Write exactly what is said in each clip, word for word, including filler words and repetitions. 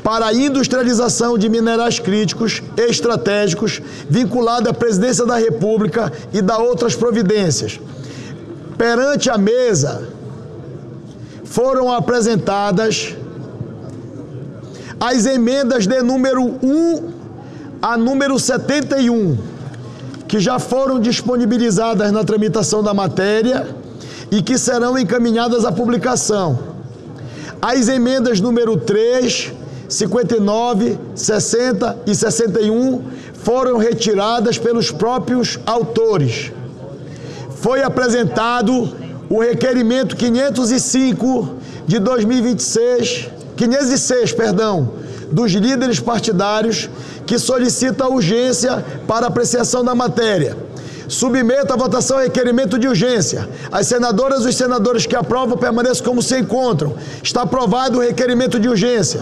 para a industrialização de minerais críticos e estratégicos vinculada à Presidência da República e da outras providências. Perante a mesa, foram apresentadas as emendas de número um a número setenta e um, que já foram disponibilizadas na tramitação da matéria e que serão encaminhadas à publicação. As emendas número três, cinquenta e nove, sessenta e sessenta e um foram retiradas pelos próprios autores. Foi apresentado o requerimento quinhentos e cinco de dois mil e vinte e seis, quinhentos e seis, perdão, dos líderes partidários, que solicita urgência para apreciação da matéria. Submeto à votação o requerimento de urgência. As senadoras e os senadores que aprovam permaneçam como se encontram. Está aprovado o requerimento de urgência.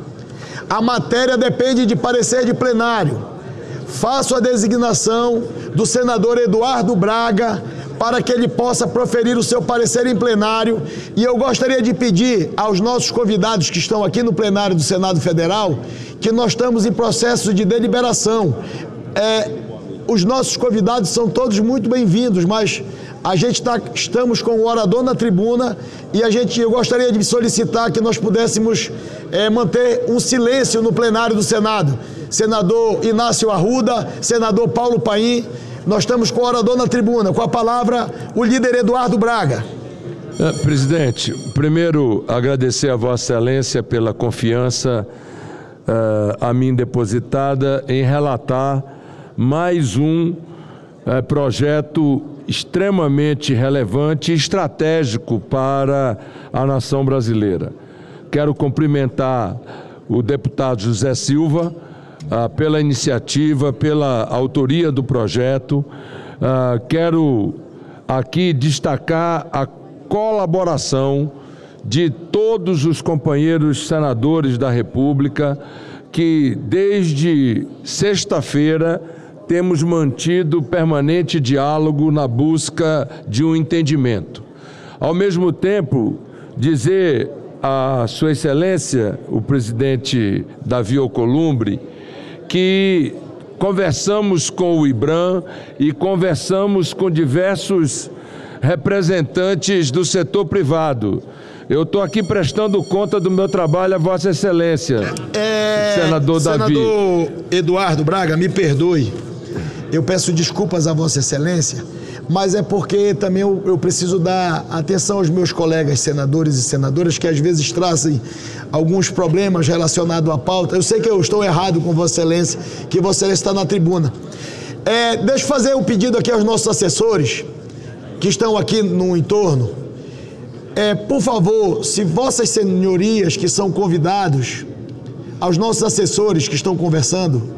A matéria depende de parecer de plenário. Faço a designação do senador Eduardo Braga para que ele possa proferir o seu parecer em plenário. E eu gostaria de pedir aos nossos convidados que estão aqui no plenário do Senado Federal que nós estamos em processo de deliberação. É, os nossos convidados são todos muito bem-vindos, mas a gente tá, estamos com o orador na tribuna e a gente, eu gostaria de solicitar que nós pudéssemos é, manter um silêncio no plenário do Senado. Senador Inácio Arruda, senador Paulo Paim, nós estamos com o orador na tribuna. Com a palavra, o líder Eduardo Braga. É, presidente, primeiro agradecer a Vossa Excelência pela confiança uh, a mim depositada em relatar mais um uh, projeto extremamente relevante e estratégico para a nação brasileira. Quero cumprimentar o deputado José Silva uh, pela iniciativa, pela autoria do projeto. Uh, quero aqui destacar a colaboração de todos os companheiros senadores da República que, desde sexta-feira, temos mantido permanente diálogo na busca de um entendimento. Ao mesmo tempo, dizer a Sua Excelência, o presidente Davi Alcolumbre, que conversamos com o IBRAM e conversamos com diversos representantes do setor privado. Eu estou aqui prestando conta do meu trabalho a Vossa Excelência, é, senador Davi. Senador Eduardo Braga, me perdoe. Eu peço desculpas a Vossa Excelência, mas é porque também eu, eu preciso dar atenção aos meus colegas senadores e senadoras que às vezes trazem alguns problemas relacionados à pauta. Eu sei que eu estou errado com Vossa Excelência, que Vossa Excelência está na tribuna. É, deixa eu fazer um pedido aqui aos nossos assessores que estão aqui no entorno. É, por favor, se Vossas Senhorias que são convidados, aos nossos assessores que estão conversando,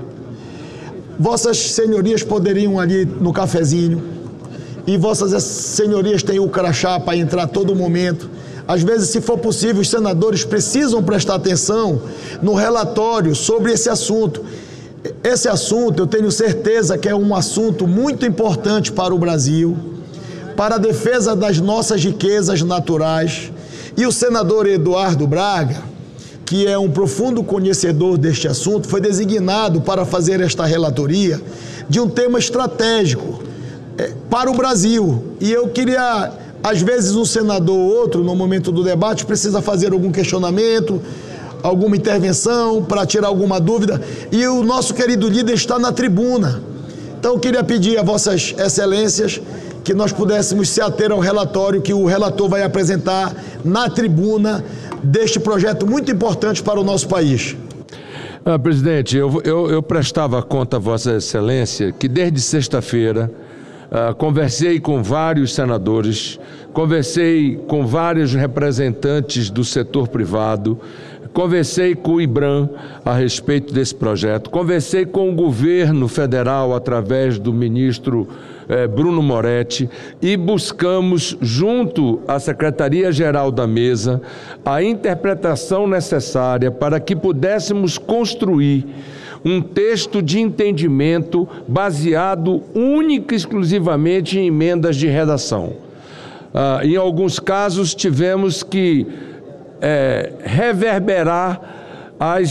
Vossas Senhorias poderiam ali no cafezinho, e Vossas Senhorias têm o crachá para entrar a todo momento. Às vezes, se for possível, os senadores precisam prestar atenção no relatório sobre esse assunto. Esse assunto, eu tenho certeza que é um assunto muito importante para o Brasil, para a defesa das nossas riquezas naturais. E o senador Eduardo Braga, que é um profundo conhecedor deste assunto, foi designado para fazer esta relatoria de um tema estratégico é, para o Brasil. E eu queria, às vezes, um senador ou outro, no momento do debate, precisa fazer algum questionamento, alguma intervenção, para tirar alguma dúvida, e o nosso querido líder está na tribuna. Então, eu queria pedir a Vossas Excelências que nós pudéssemos se ater ao relatório que o relator vai apresentar na tribuna deste projeto muito importante para o nosso país. Ah, presidente, eu, eu, eu prestava conta a Vossa Excelência que desde sexta-feira ah, conversei com vários senadores, conversei com vários representantes do setor privado, conversei com o IBRAM a respeito desse projeto, conversei com o governo federal através do ministro eh, Bruno Moretti e buscamos, junto à Secretaria-Geral da Mesa, a interpretação necessária para que pudéssemos construir um texto de entendimento baseado única e exclusivamente em emendas de redação. Ah, em alguns casos tivemos que É, reverberar as